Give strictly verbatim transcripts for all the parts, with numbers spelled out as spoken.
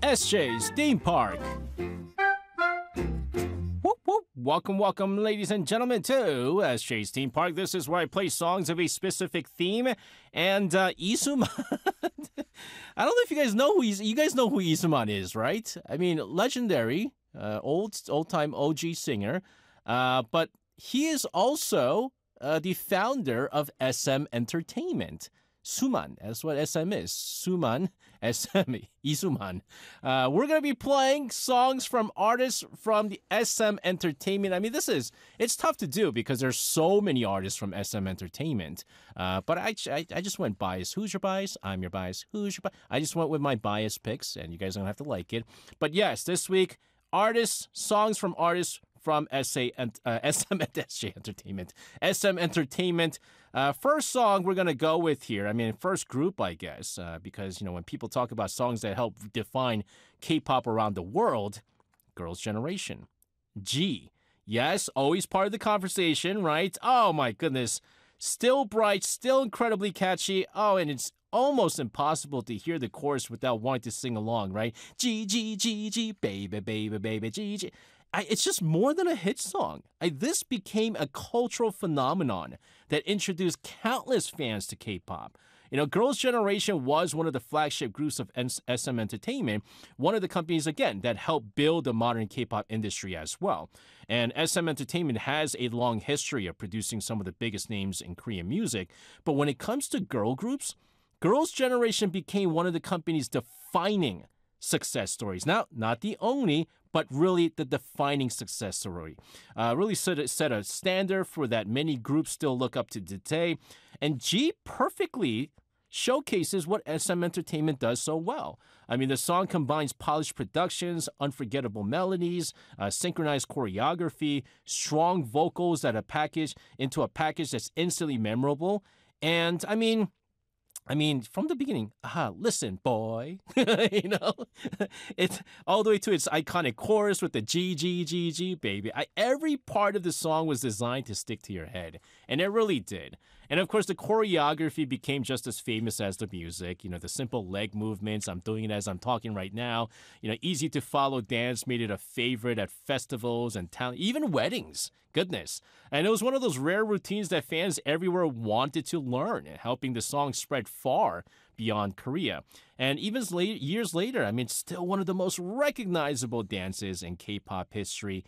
S J's Theme Park. Whoop, whoop. Welcome, welcome, ladies and gentlemen, to S J's Theme Park. This is where I play songs of a specific theme. And uh, Isuman, I don't know if you guys know who he's, you guys know who Isuman is, right? I mean, legendary, uh, old, old-time O G singer. Uh, but he is also uh, the founder of S M Entertainment. Suman, that's what S M is. Suman, S M, Isuman. Uh, we're going to be playing songs from artists from the S M Entertainment. I mean, this is, it's tough to do because there's so many artists from S M Entertainment. Uh, but I, I, I just went bias. Who's your bias? I'm your bias. Who's your bias? I just went with my bias picks, and you guys don't have to like it. But yes, this week, artists, songs from artists from S A, uh, S M S J Entertainment. S M Entertainment. Uh, first song we're going to go with here, I mean, first group, I guess, uh, because, you know, when people talk about songs that help define K-pop around the world, Girls' Generation. G. Yes, always part of the conversation, right? Oh, my goodness. Still bright, still incredibly catchy. Oh, and it's almost impossible to hear the chorus without wanting to sing along, right? G, G, G, G, baby, baby, baby, G, G. I, it's just more than a hit song. I, this became a cultural phenomenon that introduced countless fans to K-pop. You know, Girls' Generation was one of the flagship groups of S M Entertainment, one of the companies, again, that helped build the modern K-pop industry as well. And S M Entertainment has a long history of producing some of the biggest names in Korean music. But when it comes to girl groups, Girls' Generation became one of the company's defining success stories. Now, not the only, but really the defining success story. Uh, really set a, set a standard for that many groups still look up to today. And G perfectly showcases what S M Entertainment does so well. I mean, the song combines polished productions, unforgettable melodies, uh, synchronized choreography, strong vocals that are packaged into a package that's instantly memorable. And, I mean, I mean, from the beginning, aha, listen, boy, you know, it's all the way to its iconic chorus with the G, G, G, G, baby. I, every part of the song was designed to stick to your head, and it really did. And of course, the choreography became just as famous as the music. You know, the simple leg movements, I'm doing it as I'm talking right now. You know, easy to follow dance made it a favorite at festivals and town, even weddings. Goodness. And it was one of those rare routines that fans everywhere wanted to learn, helping the song spread far beyond Korea. And even years later, I mean, still one of the most recognizable dances in K-pop history.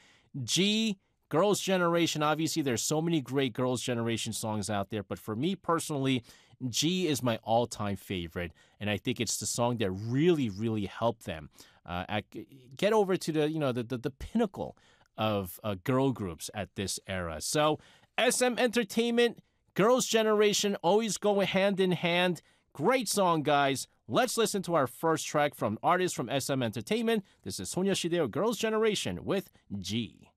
G, Girls' Generation. Obviously, there's so many great Girls' Generation songs out there, but for me personally, G is my all-time favorite, and I think it's the song that really, really helped them uh, at, get over to the, you know, the the, the pinnacle of uh, girl groups at this era. So, S M Entertainment, Girls' Generation, always go hand in hand. Great song, guys. Let's listen to our first track from artists from S M Entertainment. This is 소녀시대 Girls' Generation with G.